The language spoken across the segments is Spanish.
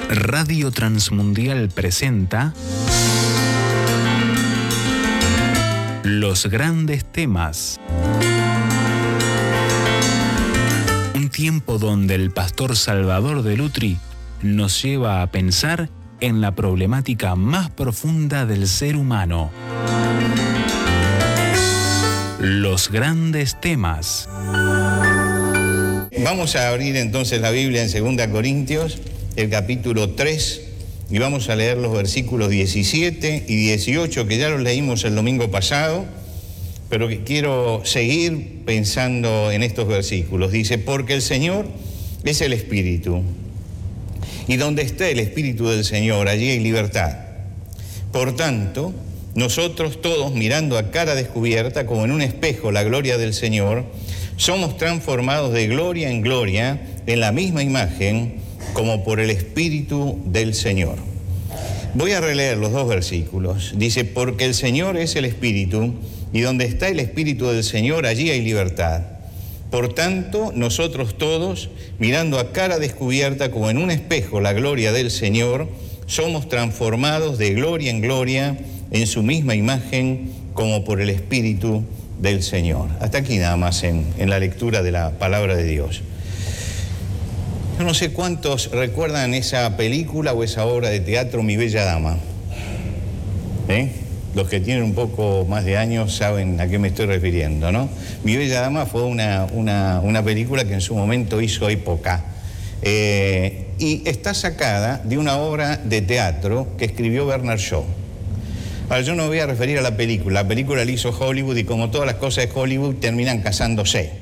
Radio Transmundial presenta Los Grandes Temas. Un tiempo donde el pastor Salvador de Lutri nos lleva a pensar en la problemática más profunda del ser humano. Los Grandes Temas. Vamos a abrir entonces la Biblia en 2 Corintios, el capítulo 3, y vamos a leer los versículos 17 y 18, que ya los leímos el domingo pasado, pero que quiero seguir pensando en estos versículos. Dice, porque el Señor es el Espíritu, y donde está el Espíritu del Señor, allí hay libertad. Por tanto, nosotros todos, mirando a cara descubierta, como en un espejo, la gloria del Señor, somos transformados de gloria en gloria en la misma imagen como por el Espíritu del Señor. Voy a releer los dos versículos. Dice, porque el Señor es el Espíritu, y donde está el Espíritu del Señor, allí hay libertad. Por tanto, nosotros todos, mirando a cara descubierta como en un espejo la gloria del Señor, somos transformados de gloria en gloria en su misma imagen como por el Espíritu del Señor. Hasta aquí nada más en la lectura de la palabra de Dios. Yo no sé cuántos recuerdan esa película o esa obra de teatro, Mi Bella Dama. Los que tienen un poco más de años saben a qué me estoy refiriendo, ¿no? Mi Bella Dama fue una película que en su momento hizo época. Y está sacada de una obra de teatro que escribió Bernard Shaw. Ahora, yo no me voy a referir a la película la hizo Hollywood, y como todas las cosas de Hollywood terminan casándose.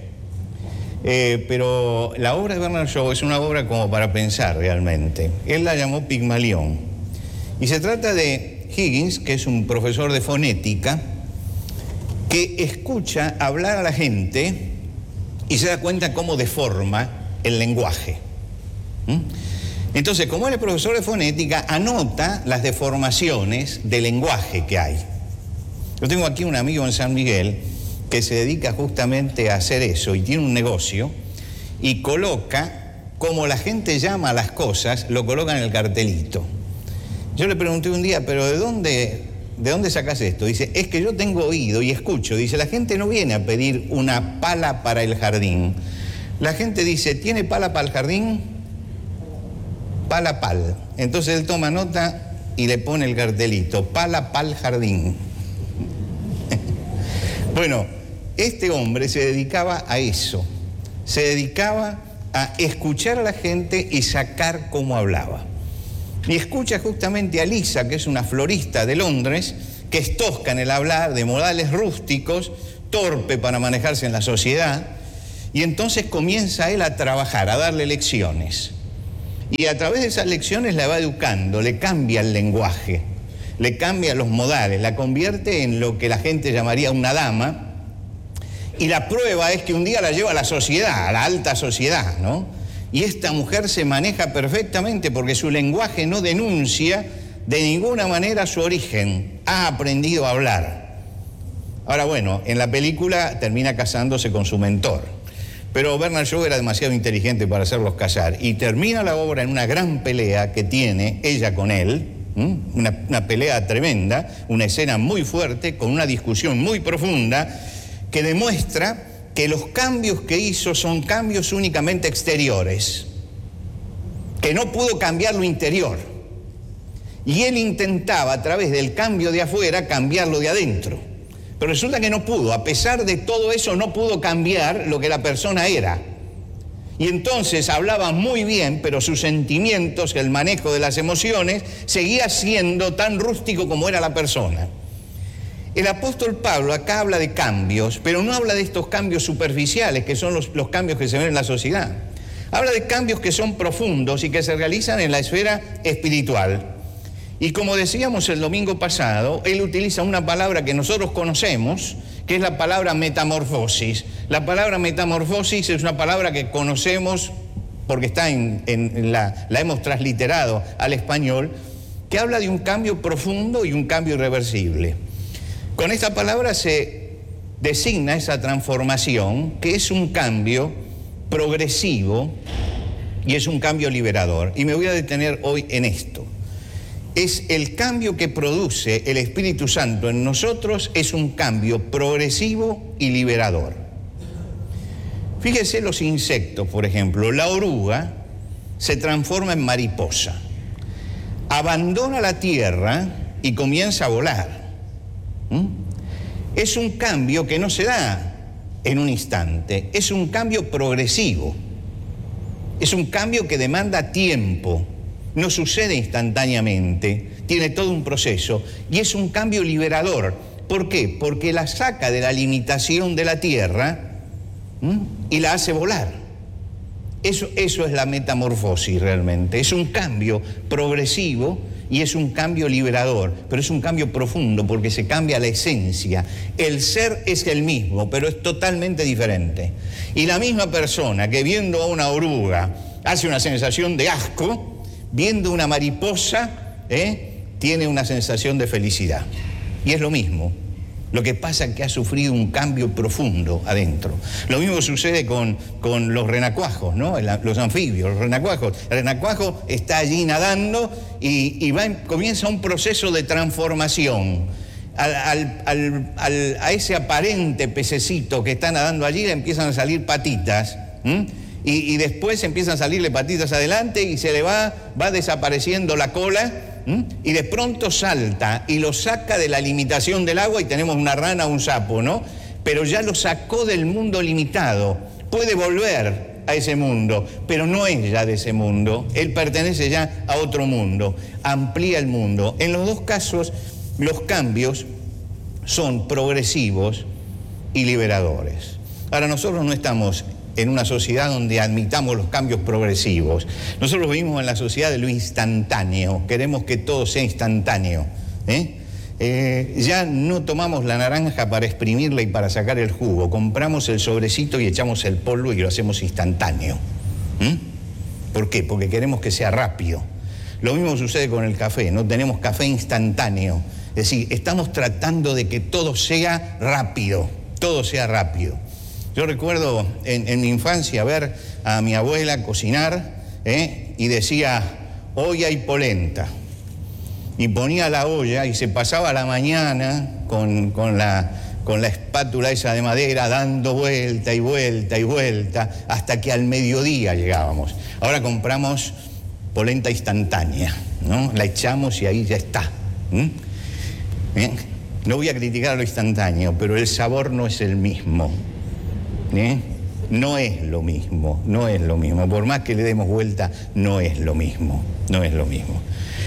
Pero la obra de Bernard Shaw es una obra como para pensar realmente. Él la llamó Pigmalión. Y se trata de Higgins, que es un profesor de fonética, que escucha hablar a la gente y se da cuenta cómo deforma el lenguaje. Entonces, como él es profesor de fonética, anota las deformaciones del lenguaje que hay. Yo tengo aquí un amigo en San Miguel que se dedica justamente a hacer eso, y tiene un negocio, y coloca, como la gente llama a las cosas, lo coloca en el cartelito. Yo le pregunté un día, pero ¿de dónde sacas esto? Dice, es que yo tengo oído y escucho. Dice, la gente no viene a pedir una pala para el jardín. La gente dice, ¿tiene pala para el jardín? Pala pal. Entonces él toma nota y le pone el cartelito, pala pal jardín. Bueno, este hombre se dedicaba a eso. Se dedicaba a escuchar a la gente y sacar cómo hablaba. Y escucha justamente a Lisa, que es una florista de Londres, que es tosca en el hablar, de modales rústicos, torpe para manejarse en la sociedad, y entonces comienza él a trabajar, a darle lecciones. Y a través de esas lecciones la va educando, le cambia el lenguaje, le cambia los modales, la convierte en lo que la gente llamaría una dama, y la prueba es que un día la lleva a la sociedad, a la alta sociedad, ¿no? Y esta mujer se maneja perfectamente porque su lenguaje no denuncia de ninguna manera su origen. Ha aprendido a hablar. Ahora, bueno, en la película termina casándose con su mentor. Pero Bernard Shaw era demasiado inteligente para hacerlos casar. Y termina la obra en una gran pelea que tiene ella con él. Una pelea tremenda, una escena muy fuerte, con una discusión muy profunda, que demuestra que los cambios que hizo son cambios únicamente exteriores, que no pudo cambiar lo interior. Y él intentaba, a través del cambio de afuera, cambiarlo de adentro. Pero resulta que no pudo. A pesar de todo eso, no pudo cambiar lo que la persona era. Y entonces hablaba muy bien, pero sus sentimientos, el manejo de las emociones, seguía siendo tan rústico como era la persona. El apóstol Pablo acá habla de cambios, pero no habla de estos cambios superficiales, que son los cambios que se ven en la sociedad. Habla de cambios que son profundos y que se realizan en la esfera espiritual. Y como decíamos el domingo pasado, él utiliza una palabra que nosotros conocemos, que es la palabra metamorfosis. La palabra metamorfosis es una palabra que conocemos porque está la hemos transliterado al español, que habla de un cambio profundo y un cambio irreversible. Con esta palabra se designa esa transformación, que es un cambio progresivo y es un cambio liberador. Y me voy a detener hoy en esto. Es el cambio que produce el Espíritu Santo en nosotros, es un cambio progresivo y liberador. Fíjese los insectos, por ejemplo. La oruga se transforma en mariposa, abandona la tierra y comienza a volar. Es un cambio que no se da en un instante, es un cambio progresivo, es un cambio que demanda tiempo. No sucede instantáneamente, tiene todo un proceso y es un cambio liberador. ¿Por qué? Porque la saca de la limitación de la tierra y la hace volar. Eso es la metamorfosis realmente. Es un cambio progresivo y es un cambio liberador, pero es un cambio profundo porque se cambia la esencia. El ser es el mismo, pero es totalmente diferente. Y la misma persona que viendo a una oruga hace una sensación de asco, viendo una mariposa, tiene una sensación de felicidad. Y es lo mismo. Lo que pasa es que ha sufrido un cambio profundo adentro. Lo mismo sucede con los renacuajos, ¿no? Los anfibios, los renacuajos. El renacuajo está allí nadando y comienza un proceso de transformación. A ese aparente pececito que está nadando allí le empiezan a salir patitas, y después empiezan a salirle patitas adelante y se le va desapareciendo la cola, y de pronto salta y lo saca de la limitación del agua y tenemos una rana o un sapo, ¿no? Pero ya lo sacó del mundo limitado. Puede volver a ese mundo, pero no es ya de ese mundo. Él pertenece ya a otro mundo, amplía el mundo. En los dos casos, los cambios son progresivos y liberadores. Ahora, nosotros no estamos en una sociedad donde admitamos los cambios progresivos. Nosotros vivimos en la sociedad de lo instantáneo, queremos que todo sea instantáneo. Ya no tomamos la naranja para exprimirla y para sacar el jugo, compramos el sobrecito y echamos el polvo y lo hacemos instantáneo. ¿Por qué? Porque queremos que sea rápido. Lo mismo sucede con el café, no tenemos café instantáneo. Es decir, estamos tratando de que todo sea rápido, todo sea rápido. Yo recuerdo en mi infancia ver a mi abuela cocinar, y decía, hoy hay polenta. Y ponía la olla y se pasaba la mañana con la espátula esa de madera dando vuelta y vuelta y vuelta hasta que al mediodía llegábamos. Ahora compramos polenta instantánea, ¿no? La echamos y ahí ya está. No voy a criticar lo instantáneo, pero el sabor no es el mismo. No es lo mismo, no es lo mismo. Por más que le demos vuelta, no es lo mismo, no es lo mismo.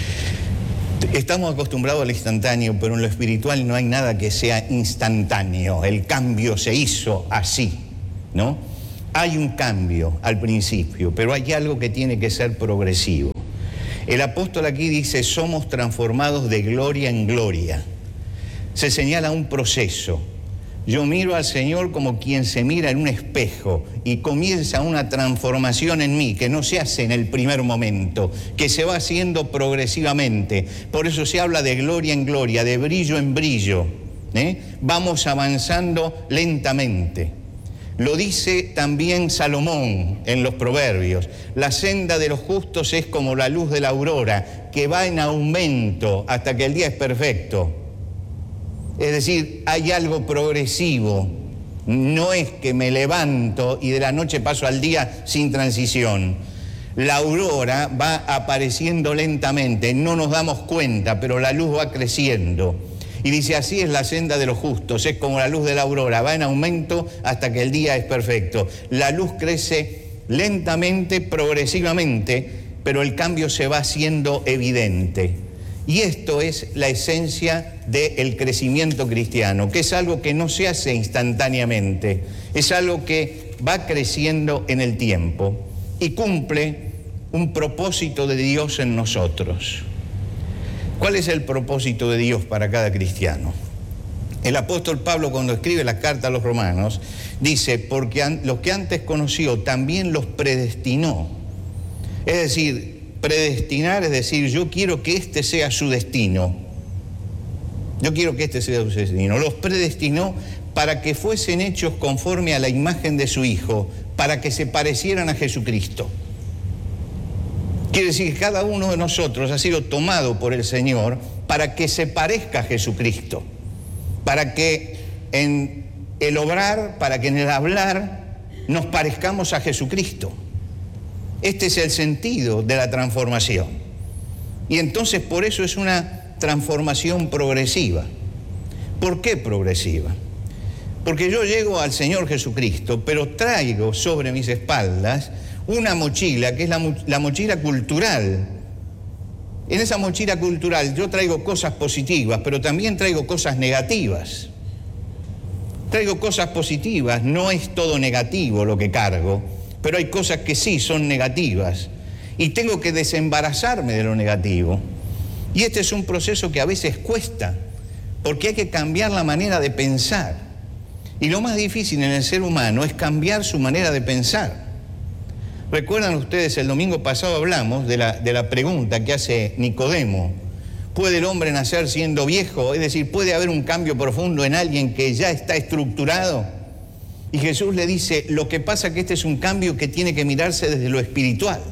Estamos acostumbrados al instantáneo, pero en lo espiritual no hay nada que sea instantáneo. El cambio se hizo así, ¿no? Hay un cambio al principio, pero hay algo que tiene que ser progresivo. El apóstol aquí dice, somos transformados de gloria en gloria. Se señala un proceso. Yo miro al Señor como quien se mira en un espejo y comienza una transformación en mí que no se hace en el primer momento, que se va haciendo progresivamente. Por eso se habla de gloria en gloria, de brillo en brillo. Vamos avanzando lentamente. Lo dice también Salomón en los Proverbios. La senda de los justos es como la luz de la aurora, que va en aumento hasta que el día es perfecto. Es decir, hay algo progresivo. No es que me levanto y de la noche paso al día sin transición. La aurora va apareciendo lentamente, no nos damos cuenta, pero la luz va creciendo. Y dice, así es la senda de los justos, es como la luz de la aurora, va en aumento hasta que el día es perfecto. La luz crece lentamente, progresivamente, pero el cambio se va haciendo evidente. Y esto es la esencia del crecimiento cristiano, que es algo que no se hace instantáneamente, es algo que va creciendo en el tiempo y cumple un propósito de Dios en nosotros. ¿Cuál es el propósito de Dios para cada cristiano? El apóstol Pablo, cuando escribe la carta a los romanos, dice, porque los que antes conoció también los predestinó. Es decir, predestinar es decir, yo quiero que este sea su destino. Yo quiero que este sea su destino. Los predestinó para que fuesen hechos conforme a la imagen de su Hijo, para que se parecieran a Jesucristo. Quiere decir que cada uno de nosotros ha sido tomado por el Señor para que se parezca a Jesucristo, para que en el obrar, para que en el hablar nos parezcamos a Jesucristo. Este es el sentido de la transformación. Y entonces por eso es una transformación progresiva. ¿Por qué progresiva? Porque yo llego al Señor Jesucristo, pero traigo sobre mis espaldas una mochila que es la mochila cultural. En esa mochila cultural yo traigo cosas positivas, pero también traigo cosas negativas. Traigo cosas positivas, no es todo negativo lo que cargo, pero hay cosas que sí son negativas y tengo que desembarazarme de lo negativo. Y este es un proceso que a veces cuesta, porque hay que cambiar la manera de pensar. Y lo más difícil en el ser humano es cambiar su manera de pensar. ¿Recuerdan ustedes? El domingo pasado hablamos de la pregunta que hace Nicodemo. ¿Puede el hombre nacer siendo viejo? Es decir, ¿puede haber un cambio profundo en alguien que ya está estructurado? Y Jesús le dice, lo que pasa es que este es un cambio que tiene que mirarse desde lo espiritual.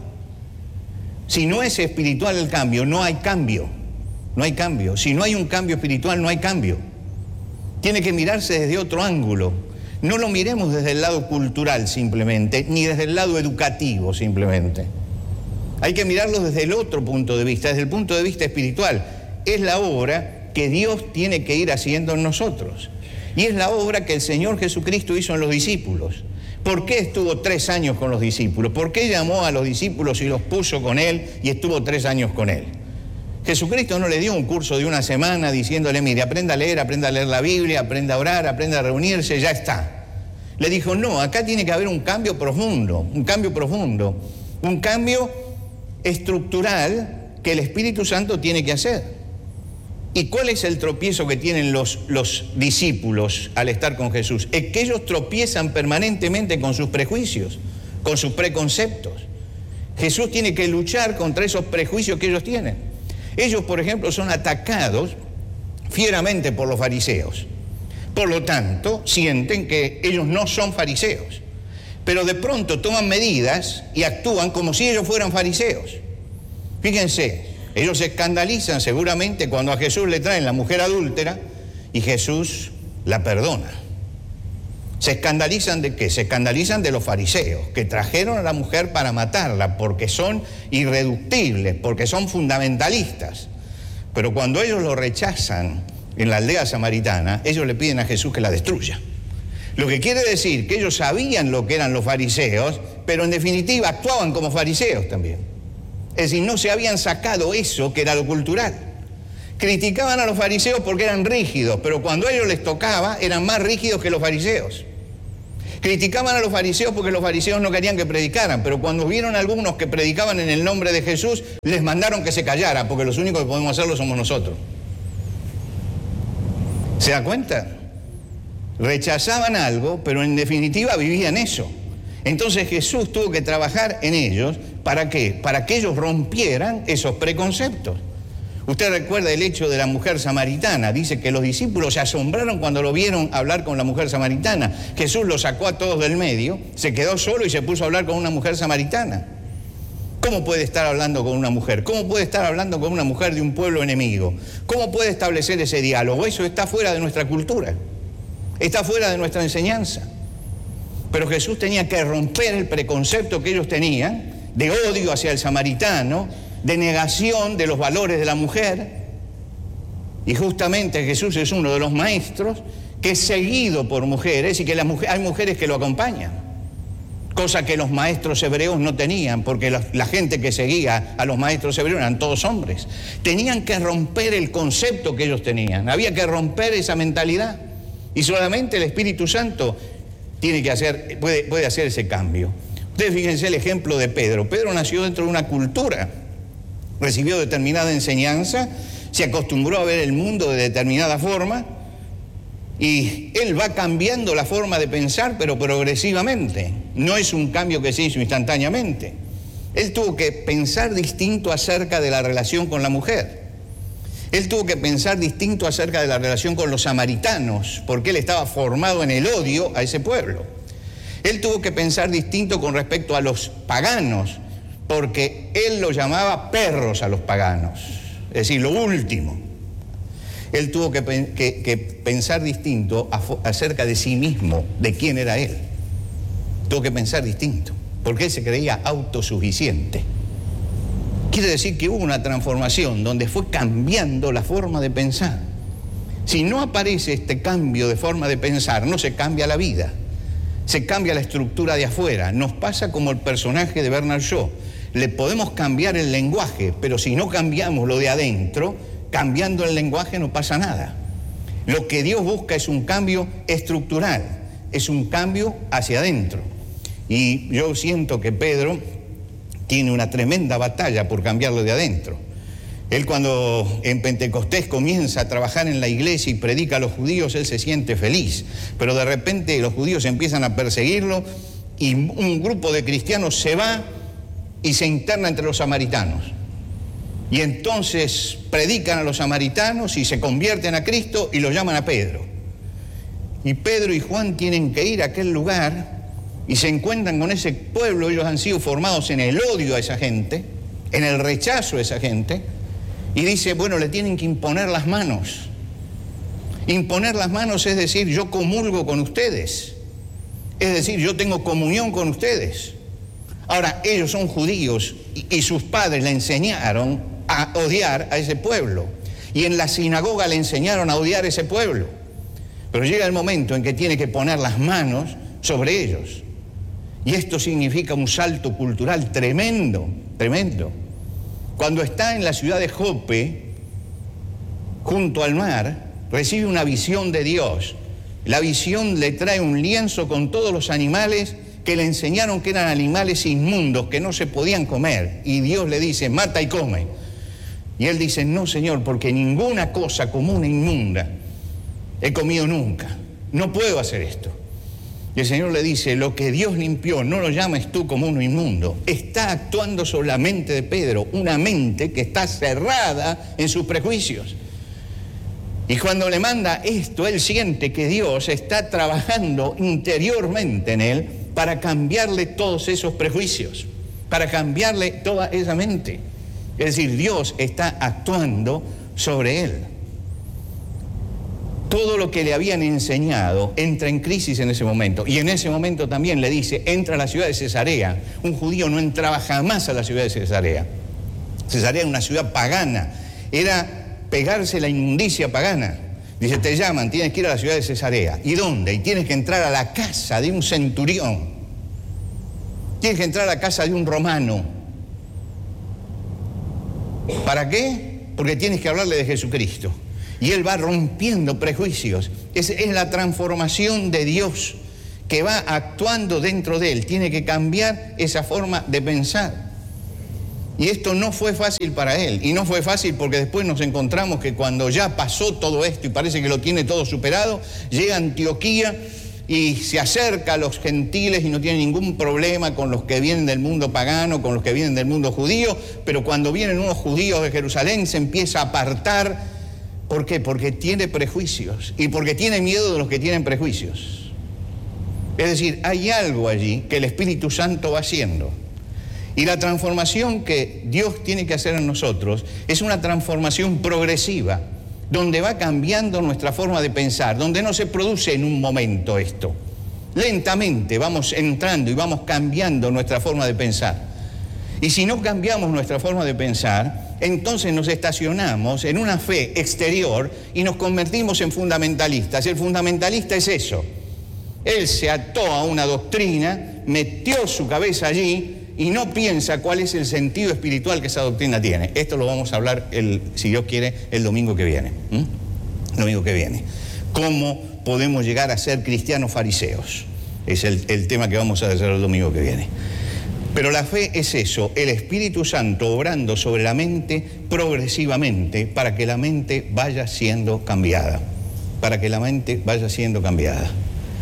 Si no es espiritual el cambio, no hay cambio. No hay cambio. Si no hay un cambio espiritual, no hay cambio. Tiene que mirarse desde otro ángulo. No lo miremos desde el lado cultural simplemente, ni desde el lado educativo simplemente. Hay que mirarlo desde el otro punto de vista, desde el punto de vista espiritual. Es la obra que Dios tiene que ir haciendo en nosotros. Y es la obra que el Señor Jesucristo hizo en los discípulos. ¿Por qué estuvo 3 años con los discípulos? ¿Por qué llamó a los discípulos y los puso con Él y estuvo 3 años con Él? Jesucristo no le dio un curso de una semana diciéndole, mire, aprenda a leer la Biblia, aprenda a orar, aprenda a reunirse, ya está. Le dijo, no, acá tiene que haber un cambio profundo, un cambio estructural que el Espíritu Santo tiene que hacer. ¿Y cuál es el tropiezo que tienen los discípulos al estar con Jesús? Es que ellos tropiezan permanentemente con sus prejuicios, con sus preconceptos. Jesús tiene que luchar contra esos prejuicios que ellos tienen. Ellos, por ejemplo, son atacados fieramente por los fariseos. Por lo tanto, sienten que ellos no son fariseos. Pero de pronto toman medidas y actúan como si ellos fueran fariseos. Fíjense, ellos se escandalizan seguramente cuando a Jesús le traen la mujer adúltera y Jesús la perdona. ¿Se escandalizan de qué? Se escandalizan de los fariseos, que trajeron a la mujer para matarla porque son irreductibles, porque son fundamentalistas. Pero cuando ellos lo rechazan en la aldea samaritana, ellos le piden a Jesús que la destruya. Lo que quiere decir que ellos sabían lo que eran los fariseos, pero en definitiva actuaban como fariseos también. Es decir, no se habían sacado eso que era lo cultural. Criticaban a los fariseos porque eran rígidos, pero cuando a ellos les tocaba eran más rígidos que los fariseos. Criticaban a los fariseos porque los fariseos no querían que predicaran, pero cuando vieron a algunos que predicaban en el nombre de Jesús, les mandaron que se callaran, porque los únicos que podemos hacerlo somos nosotros. ¿Se da cuenta? Rechazaban algo, pero en definitiva vivían eso. Entonces Jesús tuvo que trabajar en ellos, ¿para qué? Para que ellos rompieran esos preconceptos. Usted recuerda el hecho de la mujer samaritana. Dice que los discípulos se asombraron cuando lo vieron hablar con la mujer samaritana. Jesús los sacó a todos del medio, se quedó solo y se puso a hablar con una mujer samaritana. ¿Cómo puede estar hablando con una mujer? ¿Cómo puede estar hablando con una mujer de un pueblo enemigo? ¿Cómo puede establecer ese diálogo? Eso está fuera de nuestra cultura, está fuera de nuestra enseñanza. Pero Jesús tenía que romper el preconcepto que ellos tenían de odio hacia el samaritano, de negación de los valores de la mujer. Y justamente Jesús es uno de los maestros que es seguido por mujeres y que hay mujeres que lo acompañan, cosa que los maestros hebreos no tenían, porque la gente que seguía a los maestros hebreos eran todos hombres. Tenían que romper el concepto que ellos tenían, había que romper esa mentalidad, y solamente el Espíritu Santo puede hacer ese cambio. Ustedes fíjense el ejemplo de Pedro. Pedro nació dentro de una cultura, recibió determinada enseñanza, se acostumbró a ver el mundo de determinada forma y él va cambiando la forma de pensar, pero progresivamente. No es un cambio que se hizo instantáneamente. Él tuvo que pensar distinto acerca de la relación con la mujer. Él tuvo que pensar distinto acerca de la relación con los samaritanos, porque él estaba formado en el odio a ese pueblo. Él tuvo que pensar distinto con respecto a los paganos, porque él lo llamaba perros a los paganos, es decir, lo último. Él tuvo que pensar distinto acerca de sí mismo, de quién era él. Tuvo que pensar distinto, porque él se creía autosuficiente. Quiere decir que hubo una transformación donde fue cambiando la forma de pensar. Si no aparece este cambio de forma de pensar, no se cambia la vida, se cambia la estructura de afuera. Nos pasa como el personaje de Bernard Shaw. Le podemos cambiar el lenguaje, pero si no cambiamos lo de adentro, cambiando el lenguaje no pasa nada. Lo que Dios busca es un cambio estructural, es un cambio hacia adentro. Y yo siento que Pedro tiene una tremenda batalla por cambiarlo de adentro. Él cuando en Pentecostés comienza a trabajar en la iglesia y predica a los judíos, él se siente feliz. Pero de repente los judíos empiezan a perseguirlo y un grupo de cristianos se va y se interna entre los samaritanos. Y entonces predican a los samaritanos y se convierten a Cristo y lo llaman a Pedro. Y Pedro y Juan tienen que ir a aquel lugar y se encuentran con ese pueblo. Ellos han sido formados en el odio a esa gente, en el rechazo a esa gente. Y dice, bueno, le tienen que imponer las manos. Imponer las manos es decir, yo comulgo con ustedes. Es decir, yo tengo comunión con ustedes. Ahora, ellos son judíos y sus padres le enseñaron a odiar a ese pueblo. Y en la sinagoga le enseñaron a odiar a ese pueblo. Pero llega el momento en que tiene que poner las manos sobre ellos. Y esto significa un salto cultural tremendo, tremendo. Cuando está en la ciudad de Jope, junto al mar, recibe una visión de Dios. La visión le trae un lienzo con todos los animales que le enseñaron que eran animales inmundos, que no se podían comer. Y Dios le dice, mata y come. Y él dice, no, Señor, porque ninguna cosa común e inmunda he comido nunca. No puedo hacer esto. Y el Señor le dice, lo que Dios limpió, no lo llames tú como uno inmundo. Está actuando sobre la mente de Pedro, una mente que está cerrada en sus prejuicios. Y cuando le manda esto, él siente que Dios está trabajando interiormente en él para cambiarle todos esos prejuicios, para cambiarle toda esa mente. Es decir, Dios está actuando sobre él. Todo lo que le habían enseñado entra en crisis en ese momento. Y en ese momento también le dice, entra a la ciudad de Cesarea. Un judío no entraba jamás a la ciudad de Cesarea. Cesarea era una ciudad pagana. Era pegarse la inmundicia pagana. Dice, te llaman, tienes que ir a la ciudad de Cesarea. ¿Y dónde? Y tienes que entrar a la casa de un centurión. Tienes que entrar a la casa de un romano. ¿Para qué? Porque tienes que hablarle de Jesucristo. Y él va rompiendo prejuicios. Es la transformación de Dios que va actuando dentro de él. Tiene que cambiar esa forma de pensar. Y esto no fue fácil para él. Y no fue fácil porque después nos encontramos que cuando ya pasó todo esto y parece que lo tiene todo superado, llega a Antioquía y se acerca a los gentiles y no tiene ningún problema con los que vienen del mundo pagano, con los que vienen del mundo judío. Pero cuando vienen unos judíos de Jerusalén se empieza a apartar. ¿Por qué? Porque tiene prejuicios y porque tiene miedo de los que tienen prejuicios. Es decir, hay algo allí que el Espíritu Santo va haciendo. Y la transformación que Dios tiene que hacer en nosotros es una transformación progresiva, donde va cambiando nuestra forma de pensar, donde no se produce en un momento esto. Lentamente vamos entrando y vamos cambiando nuestra forma de pensar. Y si no cambiamos nuestra forma de pensar, entonces nos estacionamos en una fe exterior y nos convertimos en fundamentalistas. El fundamentalista es eso. Él se ató a una doctrina, metió su cabeza allí y no piensa cuál es el sentido espiritual que esa doctrina tiene. Esto lo vamos a hablar, si Dios quiere, el domingo que viene. El domingo que viene. ¿Cómo podemos llegar a ser cristianos fariseos? Es el tema que vamos a hacer el domingo que viene. Pero la fe es eso, el Espíritu Santo obrando sobre la mente progresivamente para que la mente vaya siendo cambiada. Para que la mente vaya siendo cambiada.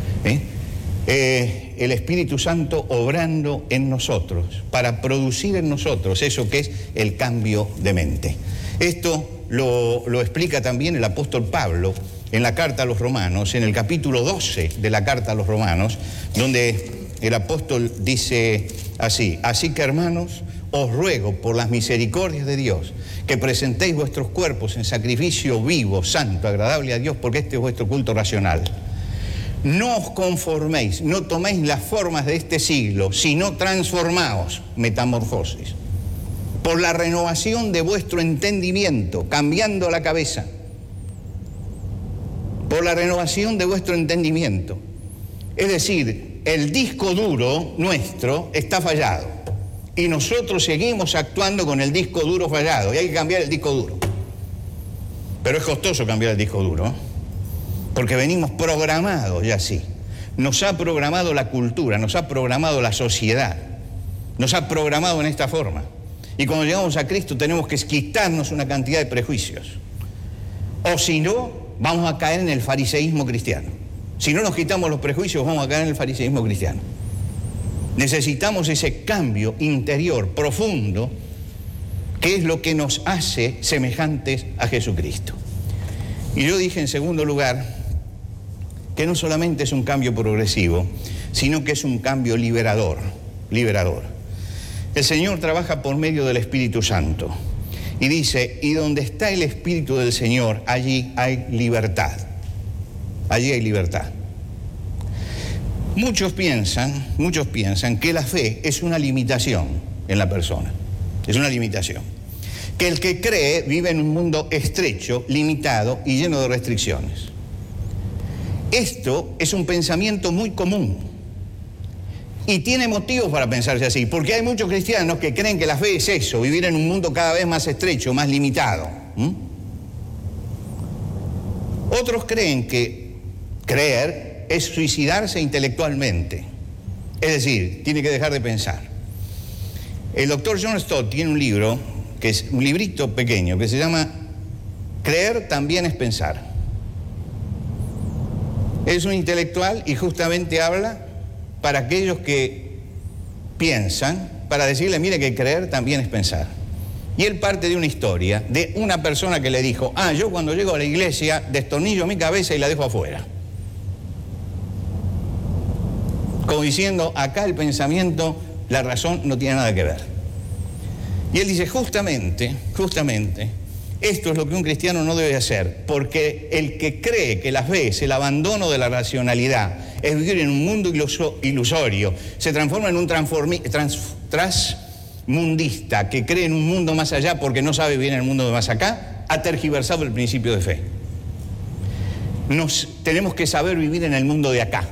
El Espíritu Santo obrando en nosotros, para producir en nosotros eso que es el cambio de mente. Esto lo explica también el apóstol Pablo en la carta a los Romanos, en el capítulo 12 de la carta a los Romanos, donde el apóstol dice así: así que hermanos, os ruego por las misericordias de Dios que presentéis vuestros cuerpos en sacrificio vivo, santo, agradable a Dios, porque este es vuestro culto racional. No os conforméis, no toméis las formas de este siglo, sino transformaos, metamorfosis, por la renovación de vuestro entendimiento, cambiando la cabeza, por la renovación de vuestro entendimiento. Es decir, el disco duro nuestro está fallado y nosotros seguimos actuando con el disco duro fallado y hay que cambiar el disco duro. Pero es costoso cambiar el disco duro, porque venimos programados ya así. Nos ha programado la cultura, nos ha programado la sociedad, nos ha programado en esta forma. Y cuando llegamos a Cristo tenemos que quitarnos una cantidad de prejuicios. O si no, vamos a caer en el fariseísmo cristiano. Si no nos quitamos los prejuicios, vamos a caer en el fariseísmo cristiano. Necesitamos ese cambio interior, profundo, que es lo que nos hace semejantes a Jesucristo. Y yo dije en segundo lugar que no solamente es un cambio progresivo, sino que es un cambio liberador. El Señor trabaja por medio del Espíritu Santo. Y dice, y donde está el Espíritu del Señor, allí hay libertad. Allí hay libertad. Muchos piensan que la fe es una limitación en la persona. Es una limitación. Que el que cree vive en un mundo estrecho, limitado y lleno de restricciones. Esto es un pensamiento muy común. Y tiene motivos para pensarse así, porque hay muchos cristianos que creen que la fe es eso, vivir en un mundo cada vez más estrecho, más limitado. Otros creen que creer es suicidarse intelectualmente, es decir, tiene que dejar de pensar. El doctor John Stott tiene un libro, que es un librito pequeño, que se llama Creer también es pensar. Es un intelectual y justamente habla para aquellos que piensan, para decirle, mire que creer también es pensar. Y él parte de una historia de una persona que le dijo, yo cuando llego a la iglesia destornillo mi cabeza y la dejo afuera. Como diciendo, acá el pensamiento, la razón no tiene nada que ver. Y él dice, justamente, esto es lo que un cristiano no debe hacer, porque el que cree que la fe es el abandono de la racionalidad, es vivir en un mundo ilusorio, se transforma en un transmundista que cree en un mundo más allá porque no sabe vivir en el mundo de más acá, ha tergiversado el principio de fe. Tenemos que saber vivir en el mundo de acá,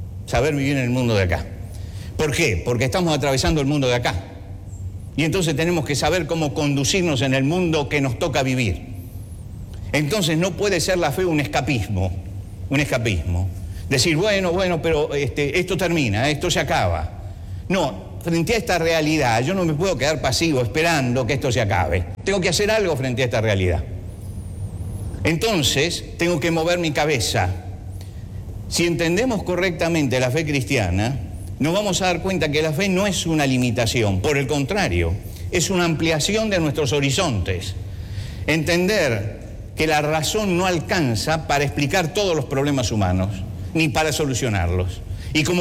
¿Por qué? Porque estamos atravesando el mundo de acá. Y entonces tenemos que saber cómo conducirnos en el mundo que nos toca vivir. Entonces no puede ser la fe un escapismo. Decir, bueno, pero esto termina, esto se acaba. No, frente a esta realidad yo no me puedo quedar pasivo esperando que esto se acabe. Tengo que hacer algo frente a esta realidad. Entonces tengo que mover mi cabeza. Si entendemos correctamente la fe cristiana, nos vamos a dar cuenta que la fe no es una limitación, por el contrario, es una ampliación de nuestros horizontes. Entender que la razón no alcanza para explicar todos los problemas humanos, ni para solucionarlos. Y como